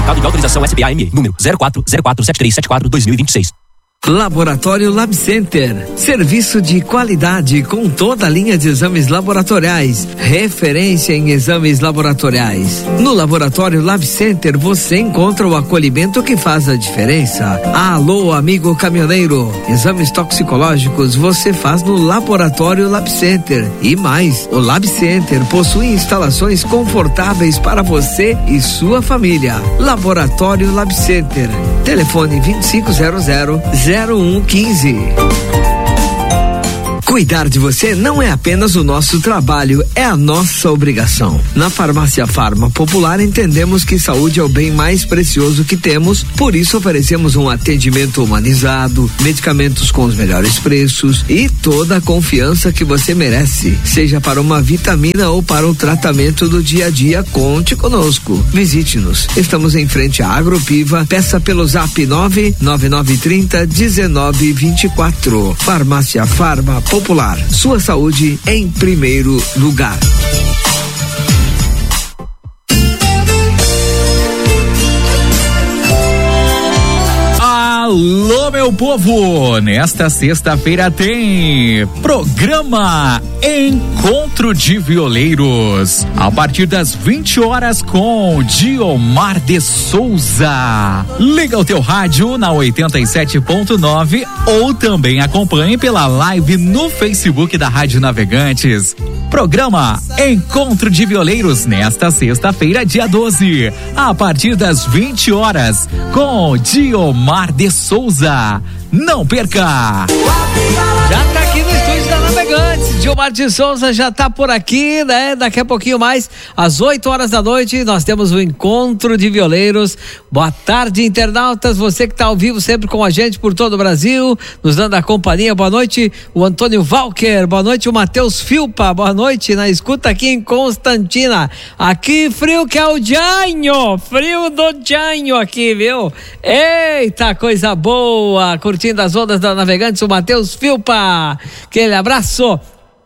Certificado de autorização SBA-ME, número 04047374-2026. Laboratório Lab Center, serviço de qualidade com toda a linha de exames laboratoriais, referência em exames laboratoriais. No Laboratório Lab Center você encontra o acolhimento que faz a diferença. Alô, amigo caminhoneiro, exames toxicológicos você faz no Laboratório Lab Center. E mais, o Lab Center possui instalações confortáveis para você e sua família. Laboratório Lab Center, telefone 2500-0115. Cuidar de você não é apenas o nosso trabalho, é a nossa obrigação. Na Farmácia Farma Popular entendemos que saúde é o bem mais precioso que temos, por isso oferecemos um atendimento humanizado, medicamentos com os melhores preços e toda a confiança que você merece. Seja para uma vitamina ou para o tratamento do dia a dia, conte conosco. Visite-nos. Estamos em frente à Agropiva, peça pelo Zap 99930-1924. Farmácia Farma Popular. Sua saúde em primeiro lugar. Alô, meu povo! Nesta sexta-feira tem programa Encontro de Violeiros, a partir das 20 horas com Diomar de Souza. Liga o teu rádio na 87.9 ou também acompanhe pela live no Facebook da Rádio Navegantes. Programa Encontro de Violeiros nesta sexta-feira, dia 12, a partir das 20 horas com Diomar de Souza. Não perca! Já tá aqui no estúdio da Navegantes, Diomar de Souza já tá por aqui, né? Daqui a pouquinho mais, às 8 horas da noite, nós temos o Encontro de Violeiros. Boa tarde, internautas, você que tá ao vivo sempre com a gente por todo o Brasil, nos dando a companhia. Boa noite, o Antônio Walker, boa noite, o Matheus Filpa, boa noite, na escuta aqui em Constantina. Aqui frio que é o Janho, frio do Janho aqui, viu? Eita, coisa boa, curtindo as ondas da Navegantes, o Matheus Filpa, aquele abraço.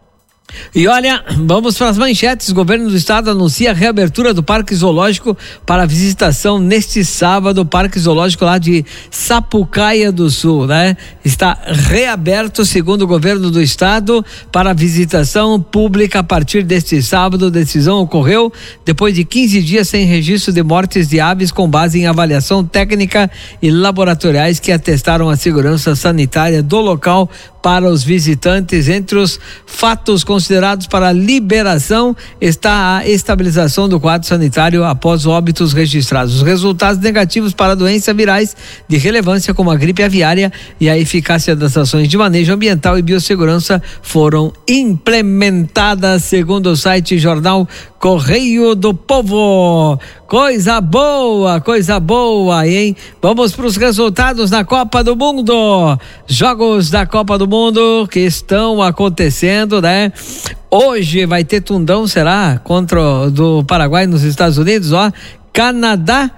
E olha, vamos para as manchetes. O governo do estado anuncia a reabertura do Parque Zoológico para visitação neste sábado. O Parque Zoológico lá de Sapucaia do Sul, né? Está reaberto, segundo o governo do estado, para visitação pública a partir deste sábado. A decisão ocorreu depois de 15 dias sem registro de mortes de aves, com base em avaliação técnica e laboratoriais que atestaram a segurança sanitária do local para os visitantes. Entre os fatos considerados para liberação está a estabilização do quadro sanitário após óbitos registrados. Os resultados negativos para doenças virais de relevância como a gripe aviária e a eficácia das ações de manejo ambiental e biossegurança foram implementadas, segundo o site Jornal Correio do Povo. Coisa boa, hein? Vamos para os resultados da Copa do Mundo. Jogos da Copa do Mundo que estão acontecendo, né? Hoje vai ter Tundão, será? Contra o do Paraguai nos Estados Unidos, ó. Canadá,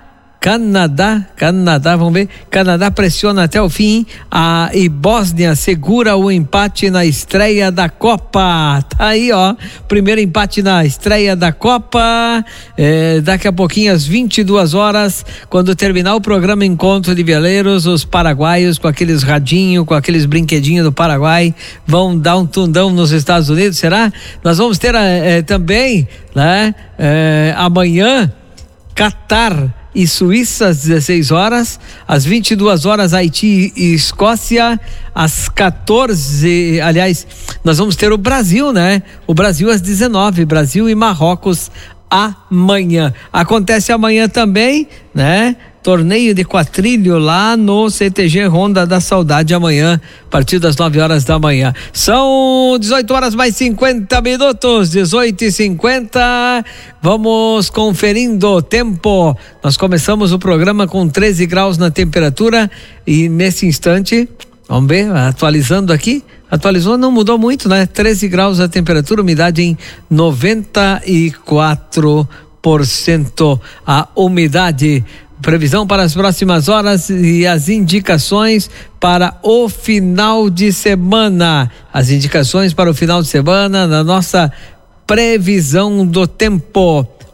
vamos ver. Canadá pressiona até o fim e Bósnia segura o empate na estreia da Copa. Tá aí, ó. Primeiro empate na estreia da Copa. Daqui a pouquinho, às 22 horas, quando terminar o programa Encontro de Violeiros, os paraguaios com aqueles radinhos, com aqueles brinquedinhos do Paraguai, vão dar um tundão nos Estados Unidos, será? Nós vamos ter também, né? Amanhã, Catar e Suíça às 16 horas, às 22 horas Haiti e Escócia, às 14, aliás, nós vamos ter o Brasil, né? O Brasil às 19, Brasil e Marrocos amanhã. Acontece amanhã também, né? Torneio de quadrilho lá no CTG Ronda da Saudade amanhã, a partir das 9 horas da manhã. São 18 horas mais 50 minutos, 18h50. Vamos conferindo o tempo. Nós começamos o programa com 13 graus na temperatura e nesse instante, vamos ver, atualizando aqui. Atualizou, não mudou muito, né? 13 graus a temperatura, umidade em 94% a umidade. Previsão para as próximas horas e as indicações para o final de semana. As indicações para o final de semana na nossa previsão do tempo.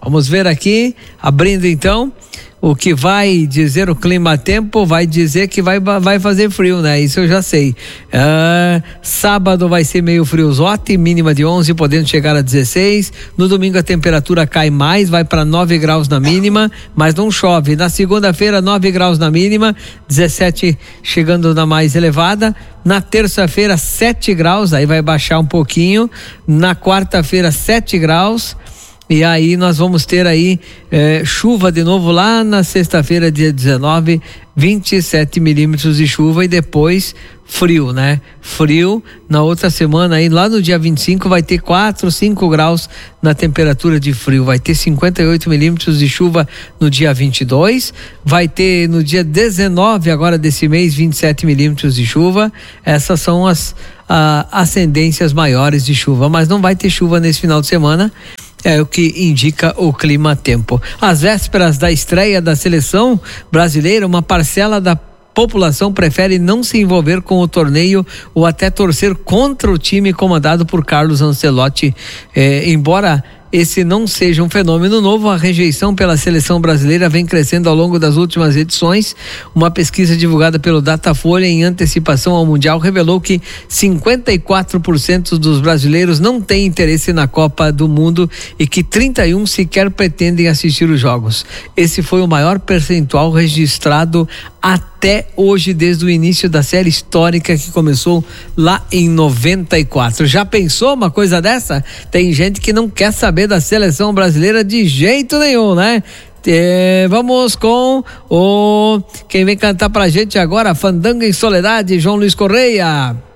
Vamos ver aqui, abrindo então, o que vai dizer o clima-tempo, vai dizer que vai fazer frio, né? Isso eu já sei. Sábado vai ser meio friozote, mínima de 11, podendo chegar a 16. No domingo a temperatura cai mais, vai para 9 graus na mínima, mas não chove. Na segunda-feira, 9 graus na mínima, 17 chegando na mais elevada. Na terça-feira, 7 graus, aí vai baixar um pouquinho. Na quarta-feira, 7 graus. E aí nós vamos ter aí chuva de novo lá na sexta-feira, dia 19, 27 milímetros de chuva e depois frio, né? Frio na outra semana aí, lá no dia 25 vai ter 4, 5 graus na temperatura de frio, vai ter 58 milímetros de chuva no dia 22, vai ter no dia 19 agora desse mês 27 milímetros de chuva. Essas são as ascendências maiores de chuva, mas não vai ter chuva nesse final de semana. É o que indica o clima-tempo. Às vésperas da estreia da seleção brasileira, uma parcela da população prefere não se envolver com o torneio ou até torcer contra o time comandado por Carlos Ancelotti. Embora esse não seja um fenômeno novo, a rejeição pela seleção brasileira vem crescendo ao longo das últimas edições. Uma pesquisa divulgada pelo Datafolha em antecipação ao Mundial revelou que 54% dos brasileiros não têm interesse na Copa do Mundo e que 31% sequer pretendem assistir os jogos. Esse foi o maior percentual registrado até hoje, desde o início da série histórica que começou lá em 94. Já pensou uma coisa dessa? Tem gente que não quer saber da seleção brasileira de jeito nenhum, né? Vamos com quem vem cantar pra gente agora, Fandango em Soledade, João Luiz Correia.